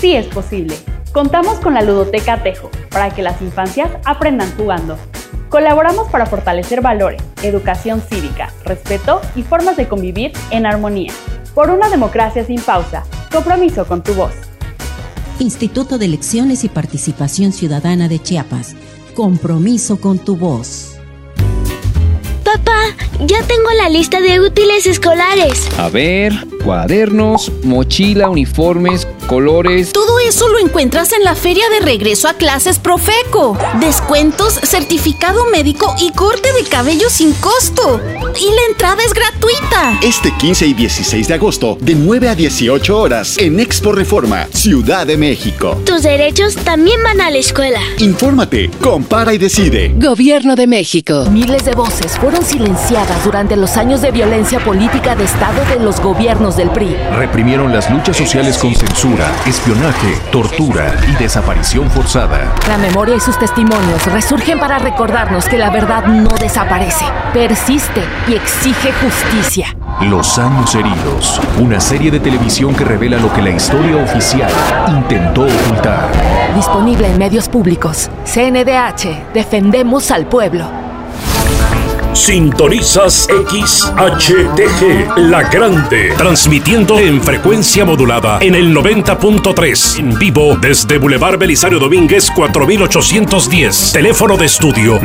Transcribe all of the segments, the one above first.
sí es posible. Contamos con la Ludoteca Tejo para que las infancias aprendan jugando. Colaboramos para fortalecer valores, educación cívica, respeto y formas de convivir en armonía. Por una democracia sin pausa. Compromiso con tu voz. Instituto de Elecciones y Participación Ciudadana de Chiapas. Compromiso con tu voz. Papá, ya tengo la lista de útiles escolares. A ver, cuadernos, mochila, uniformes, colores. Todo eso lo encuentras en la Feria de Regreso a Clases Profeco. Descuentos, certificado médico y corte de cabello sin costo. Y la entrada es gratuita. Este 15 y 16 de agosto, de 9 a 18 horas, en Expo Reforma, Ciudad de México. Tus derechos también van a la escuela. Infórmate, compara y decide. Gobierno de México. Miles de voces fueron silenciadas durante los años de violencia política de Estado de los gobiernos del PRI. Reprimieron las luchas sociales con censura, espionaje, tortura y desaparición forzada. La memoria y sus testimonios resurgen para recordarnos que la verdad no desaparece, persiste y exige justicia. Los años heridos, una serie de televisión que revela lo que la historia oficial intentó ocultar. Disponible en medios públicos. CNDH, defendemos al pueblo. Sintonizas XHTG, La Grande, transmitiendo en frecuencia modulada en el 90.3, en vivo desde Boulevard Belisario Domínguez 4810, teléfono de estudio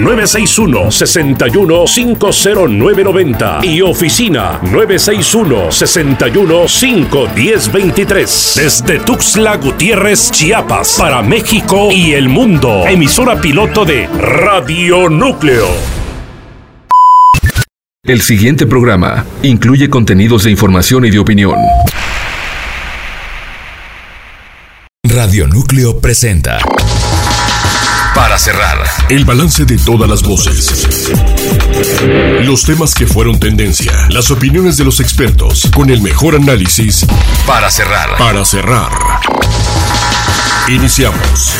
961-61-50990 y oficina 961-61-51023, desde Tuxtla Gutiérrez, Chiapas, para México y el mundo, emisora piloto de Radio Núcleo. El siguiente programa incluye contenidos de información y de opinión. Radio Núcleo presenta Para cerrar, el balance de todas las voces, los temas que fueron tendencia, las opiniones de los expertos, con el mejor análisis. Para cerrar. Para cerrar. Iniciamos.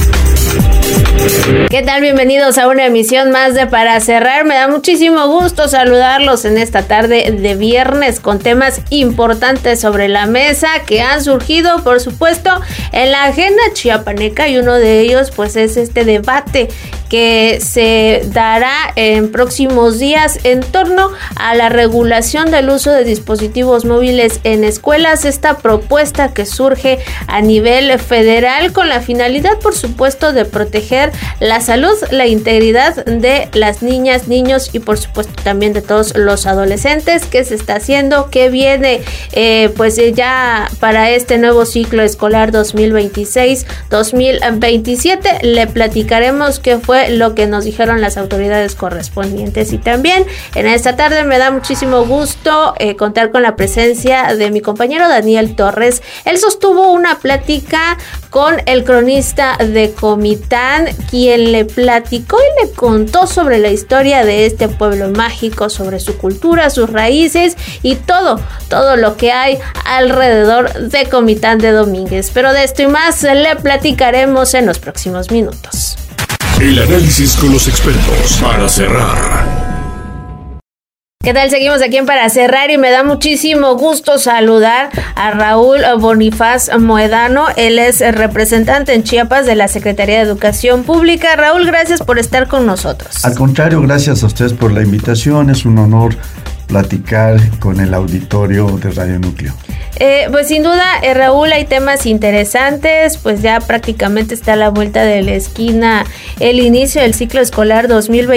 ¿Qué tal? Bienvenidos a una emisión más de Para Cerrar. Me da muchísimo gusto saludarlos en esta tarde de viernes con temas importantes sobre la mesa que han surgido, por supuesto, en la agenda chiapaneca, y uno de ellos pues es este debate que se dará en próximos días en torno a la regulación del uso de dispositivos móviles en escuelas. Esta propuesta que surge a nivel federal con la finalidad, por supuesto, de proteger la salud, la integridad de las niñas, niños y por supuesto también de todos los adolescentes. ¿Qué se está haciendo? ¿Qué viene ya para este nuevo ciclo escolar 2026-2027? Le platicaremos qué fue lo que nos dijeron las autoridades correspondientes, y también en esta tarde me da muchísimo gusto contar con la presencia de mi compañero Daniel Torres. Él sostuvo una plática con el cronista de Comitán, quien le platicó y le contó sobre la historia de este pueblo mágico, sobre su cultura, sus raíces y todo lo que hay alrededor de Comitán de Domínguez. Pero de esto y más le platicaremos en los próximos minutos. El análisis con los expertos para cerrar. ¿Qué tal? Seguimos aquí en Para Cerrar y me da muchísimo gusto saludar a Raúl Bonifaz Moedano. Él es el representante en Chiapas de la Secretaría de Educación Pública. Raúl, gracias por estar con nosotros. Al contrario, gracias a ustedes por la invitación. Es un honor platicar con el auditorio de Radio Núcleo. Pues sin duda, Raúl, hay temas interesantes, pues ya prácticamente está a la vuelta de la esquina el inicio del ciclo escolar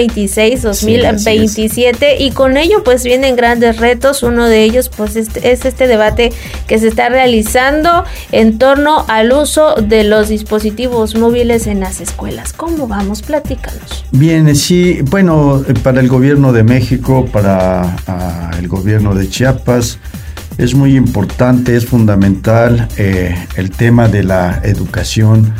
2026-2027, sí, y con ello pues vienen grandes retos. Uno de ellos pues es este debate que se está realizando en torno al uso de los dispositivos móviles en las escuelas. ¿Cómo vamos? Platícanos. Bien, sí, bueno, para el gobierno de México, para el gobierno de Chiapas, es muy importante, es fundamental el tema de la educación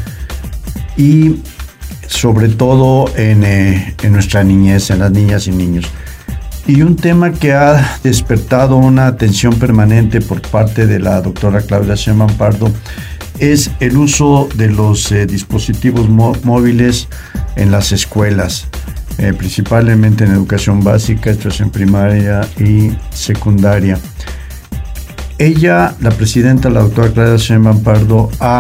y sobre todo en nuestra niñez, en las niñas y niños. Y un tema que ha despertado una atención permanente por parte de la doctora Claudia Sheinbaum Pardo es el uso de los dispositivos móviles en las escuelas, principalmente en educación básica, esto es en primaria y secundaria. Ella, la presidenta, la doctora Claudia Sheinbaum Pardo, ha